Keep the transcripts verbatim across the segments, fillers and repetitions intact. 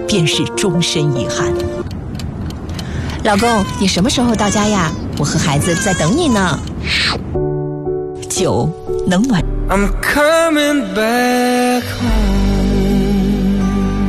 便是终身遗憾。 老公，你什么时候到家呀？我和孩子在等你呢。 酒能暖。 I'm coming back home。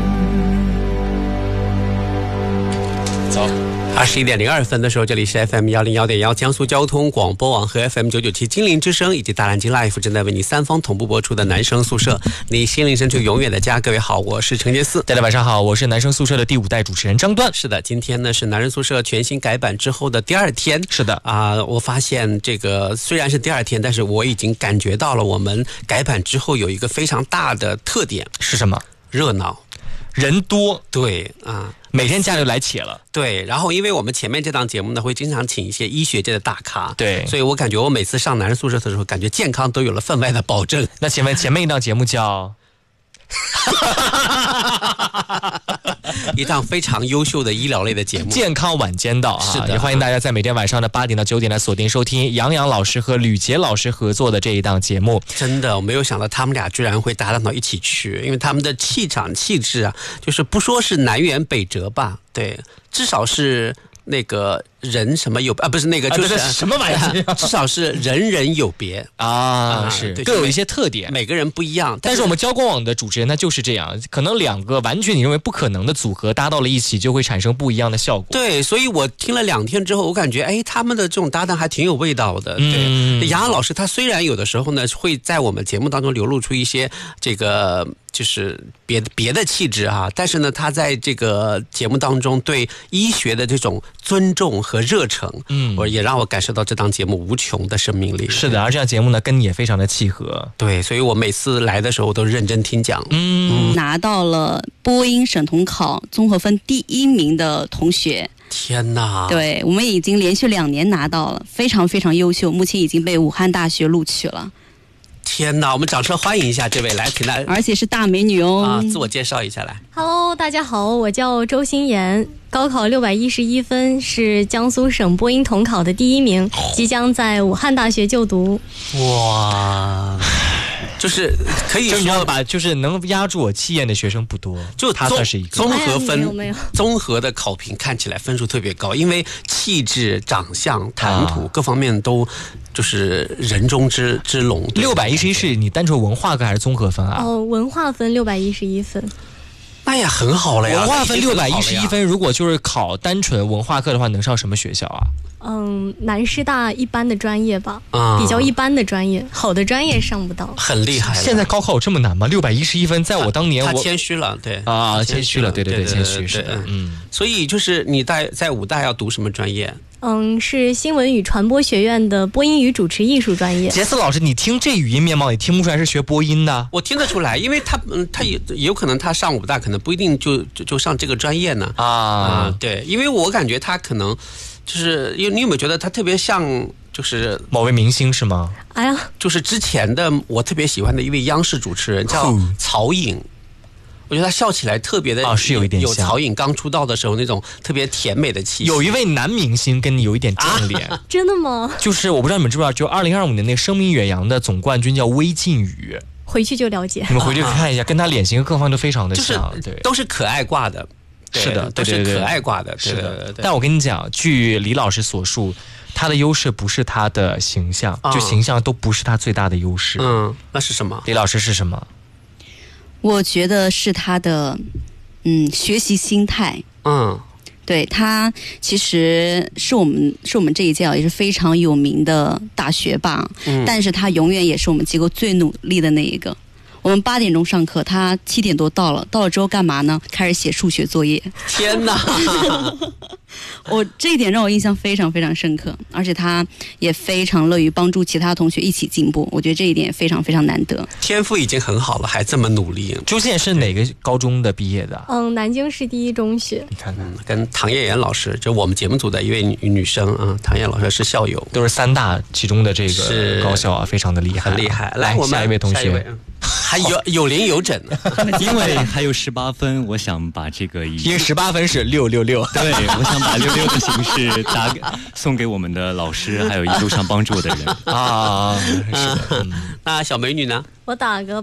走。二十一点零二分的时候，这里是 F M 幺零幺点幺江苏交通广播网和 F M 九九七金陵之声以及大蓝鲸 Life 正在为你三方同步播出的男生宿舍，你心灵深处永远的家。各位好，我是陈杰思。 大家晚上好，我是男生宿舍的第五代主持人张端。 是的，今天呢是男人宿舍全新改版之后的第二天。 是的啊、呃，我发现这个虽然是第二天，但是我已经感觉到了我们改版之后有一个非常大的特点是什么？ 热闹， 人多。 对啊。 每天家里来且了， 对，然后因为我们前面这档节目呢，会经常请一些医学界的大咖， 对， 所以我感觉我每次上男人宿舍的时候，感觉健康都有了分外的保证。 那请问前面一档节目叫？ 一档非常优秀的医疗类的节目， 健康晚间到啊！ 是的， 也欢迎大家在每天晚上的八点到九点来锁定收听杨洋老师和吕杰老师合作的这一档节目。 真的，我没有想到他们俩居然会搭档到一起去，因为他们的气场气质啊，就是不说是南辕北辙吧，对，至少是。那个人什么有啊？不是那个，就是、 啊、什么玩意儿？ 至少是人人有别啊， 啊是各有一些特点， 每个人不一样。但 是, 但是我们交广网的主持人他就是这样，可能两个完全你认为不可能的组合搭到了一起，就会产生不一样的效果。 对，所以我听了两天之后，我感觉哎，他们的这种搭档还挺有味道的。对， 嗯、 杨洋老师他虽然有的时候呢会在我们节目当中流露出一些这个。就是别的别的气质啊，但是呢，他在这个节目当中对医学的这种尊重和热诚，嗯，我也让我感受到这档节目无穷的生命力。 是的，而这档节目呢，跟你也非常的契合。 对，所以我每次来的时候我都认真听讲。 嗯，拿到了播音省统考综合分第一名的同学。 天哪！ 对，我们已经连续两年拿到了，非常非常优秀，目前已经被武汉大学录取了。 天哪，我们掌声欢迎一下这位，来，请来， 而且是大美女哦。 啊，自我介绍一下来。 Hello， 大家好，我叫周新妍，高考六百一十一分，是江苏省播音统考的第一名，即将在武汉大学就读。 哇！就是可以说把就是能压住我气焰的学生不多， 就他算是一个综合分， 哎、没有综合的考评看起来分数特别高，因为气质、长相、谈吐、啊、各方面都就是人中之之龙。 六百一十一是你单纯文化课还是综合分啊？ 哦，文化分六百一十一分。 那也很好了呀。 文化分六百一十一分，如果就是考单纯文化课的话，能上什么学校啊？ 嗯，南师大一般的专业吧，嗯、比较一般的专业，好的专业上不到。 很厉害了。 现在高考有这么难吗？六百一十一分，在我当年我他谦虚了，对啊，谦虚了，对对对，谦虚是的， 嗯。所以就是你在在武大要读什么专业？ 嗯，是新闻与传播学院的播音与主持艺术专业。 杰斯老师，你听这语音面貌，你听不出来是学播音的？ 我听得出来，因为他嗯，他也有可能他上武大，可能不一定就就就上这个专业呢。啊啊、嗯，对，因为我感觉他可能就是因为你有没有觉得他特别像就是某位明星是吗？ 哎呀， 就是之前的我特别喜欢的一位央视主持人叫曹颖。我觉得他笑起来特别的啊，是有一点像有曹颖刚出道的时候那种特别甜美的气息。 有一位男明星跟你有一点正脸、啊， 真的吗？ 就是我不知道你们知不知道，就二零二五年那个声名远扬的总冠军叫微靖宇， 回去就了解。 你们回去看一下，啊、跟他脸型各方面都非常的像， 就是、 对， 都是可爱挂的， 是的， 都是可爱挂的， 是的。对对对，但我跟你讲，据李老师所述，他的优势不是他的形象，嗯、就形象都不是他最大的优势。 嗯，那是什么？ 李老师是什么？ 我觉得是他的，嗯，学习心态。嗯，对，他其实是我们是我们这一届也是非常有名的大学霸，嗯，但是他永远也是我们机构最努力的那一个。我们八点钟上课，他七点多到了，到了之后干嘛呢？开始写数学作业。 天哪！ 我这一点让我印象非常非常深刻，而且他也非常乐于帮助其他同学一起进步，我觉得这一点也非常非常难得。 天赋已经很好了，还这么努力。 朱现是哪个高中的毕业的？ 嗯，南京市第一中学。 你看看， 嗯、跟唐叶妍老师，就我们节目组的一位 女, 女生啊，唐叶老师是校友， 都是三大其中的这个高校啊，非常的厉害、啊， 很厉害。 来， 我们下一位同学。 还有有零有整， 因为还有十八分，我想把这个因为十八分是六六六， 对，我想把六六的形式打给送给我们的老师，还有一路上帮助我的人啊。是的， 嗯、那小美女呢？ 我打个